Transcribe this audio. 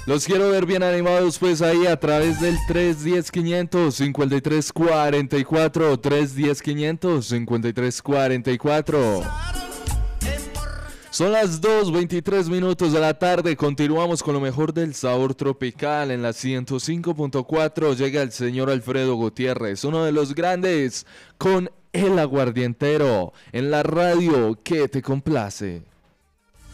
Los quiero ver bien animados pues ahí a través del 310-500-5344, 310-500-5344. Son las 2:23 de la tarde, continuamos con lo mejor del sabor tropical en la 105.4. Llega el señor Alfredo Gutiérrez, uno de los grandes, con El Aguardientero, en la radio que te complace.